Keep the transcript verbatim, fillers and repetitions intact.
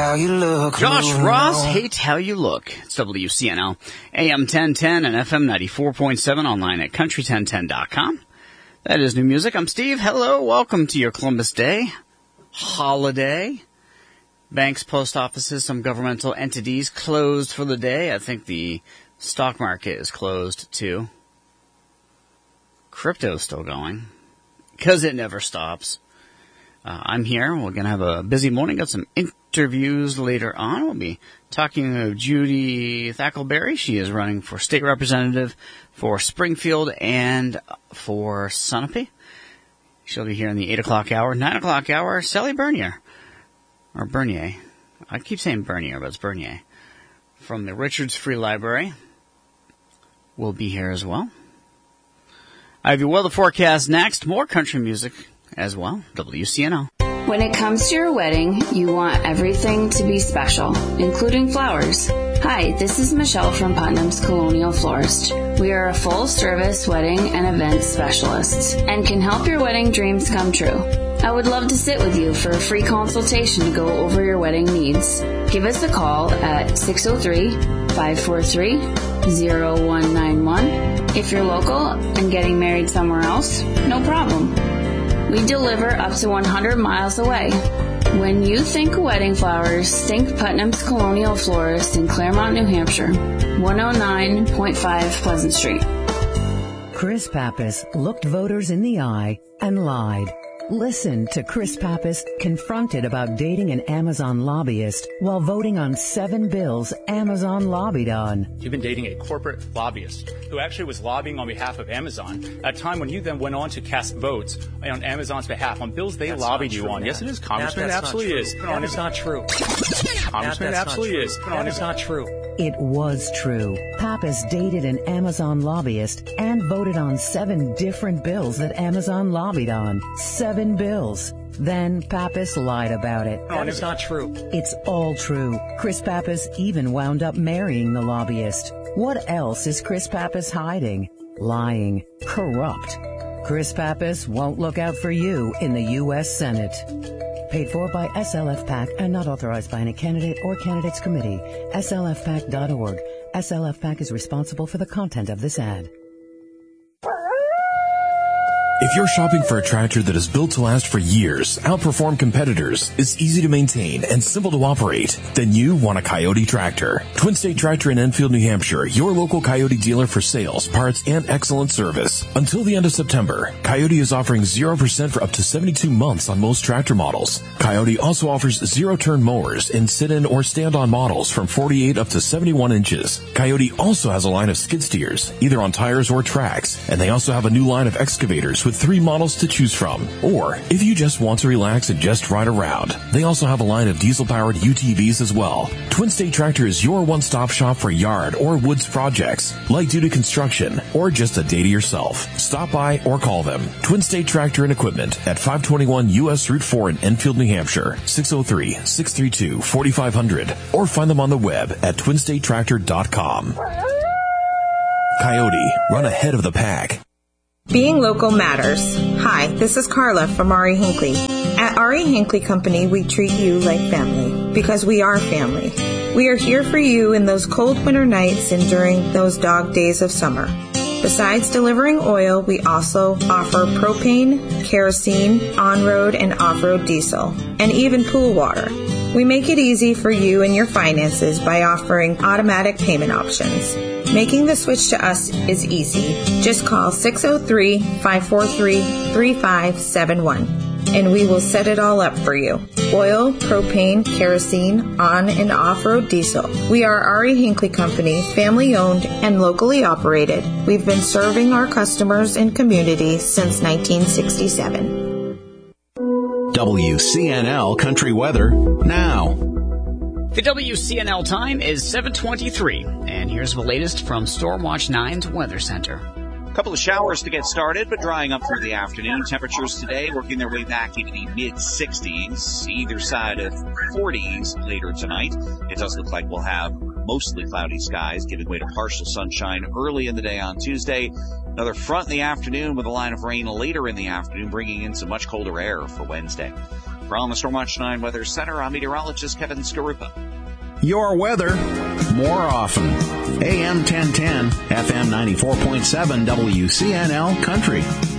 how you look. Josh Ross, Hate How You Look. It's W C N L, A M ten ten and F M ninety-four point seven, online at country ten ten dot com. That is new music. I'm Steve. Hello, welcome to your Columbus Day holiday. Banks, post offices, some governmental entities closed for the day. I think the stock market is closed too. Crypto's still going, because it never stops. Uh, I'm here. We're going to have a busy morning. Got some interviews later on. We'll be talking to Judy Thackleberry. She is running for state representative for Springfield and for Sunapee. She'll be here in the eight o'clock hour. nine o'clock hour, Sally Bernier. Or Bernier. I keep saying Bernier, but it's Bernier. From the Richards Free Library. Will be here as well. I have your weather forecast next. More country music as well. W C N L. When it comes to your wedding, you want everything to be special, including flowers. Hi, this is Michelle from Putnam's Colonial Florist. We are a full-service wedding and event specialist and can help your wedding dreams come true. I would love to sit with you for a free consultation to go over your wedding needs. Give us a call at six oh three, five four three, oh one nine one. If you're local and getting married somewhere else, no problem. We deliver up to one hundred miles away. When you think wedding flowers, think Putnam's Colonial Florist in Claremont, New Hampshire, one oh nine point five Pleasant Street. Chris Pappas looked voters in the eye and lied. Listen to Chris Pappas confronted about dating an Amazon lobbyist while voting on seven bills Amazon lobbied on. You've been dating a corporate lobbyist who actually was lobbying on behalf of Amazon at a time when you then went on to cast votes on Amazon's behalf on bills they that's lobbied you true, on. Matt. Yes, it is, Congressman. Matt, it absolutely is. That is not true. Congressman, it absolutely is. That is not true. It was true. Pappas dated an Amazon lobbyist and voted on seven different bills that Amazon lobbied on. Seven bills. Then Pappas lied about it. That is not true. It's all true. Chris Pappas even wound up marrying the lobbyist. What else is Chris Pappas hiding? Lying. Corrupt. Chris Pappas won't look out for you in the U S Senate. Paid for by S L F PAC and not authorized by any candidate or candidates committee. S L F PAC dot org. S L F PAC is responsible for the content of this ad. If you're shopping for a tractor that is built to last for years, outperform competitors, is easy to maintain, and simple to operate, then you want a Coyote tractor. Twin State Tractor in Enfield, New Hampshire, your local Coyote dealer for sales, parts, and excellent service. Until the end of September, Coyote is offering zero percent for up to seventy-two months on most tractor models. Coyote also offers zero-turn mowers in sit-in or stand-on models from forty-eight up to seventy-one inches. Coyote also has a line of skid steers, either on tires or tracks, and they also have a new line of excavators with three models to choose from. Or, if you just want to relax and just ride around, they also have a line of diesel-powered U T Vs as well. Twin State Tractor is your one-stop shop for yard or woods projects, light-duty construction, or just a day to yourself. Stop by or call them. Twin State Tractor and Equipment at five twenty-one U S Route four in Enfield, New Hampshire, six oh three, six three two, four five zero zero, or find them on the web at twin state tractor dot com. Coyote, run ahead of the pack. Being local matters. Hi, this is Carla from Ari Hinckley. At Ari Hinckley Company, we treat you like family because we are family. We are here for you in those cold winter nights and during those dog days of summer. Besides delivering oil, we also offer propane, kerosene, on-road and off-road diesel, and even pool water. We make it easy for you and your finances by offering automatic payment options. Making the switch to us is easy. Just call six oh three, five four three, three five seven one and we will set it all up for you. Oil, propane, kerosene, on and off-road diesel. We are Ari Hinckley Company, family-owned and locally operated. We've been serving our customers and community since nineteen sixty-seven. W C N L Country Weather now. The W C N L time is seven twenty-three, and here's the latest from Stormwatch nine's Weather Center. A couple of showers to get started, but drying up through the afternoon. Temperatures today working their way back into the mid-sixties, either side of forties later tonight. It does look like we'll have mostly cloudy skies, giving way to partial sunshine early in the day on Tuesday. Another front in the afternoon with a line of rain later in the afternoon, bringing in some much colder air for Wednesday. From the Stormwatch nine Weather Center, I'm meteorologist Kevin Skarupa. Your weather more often. A M ten ten, F M ninety-four point seven W C N L Country.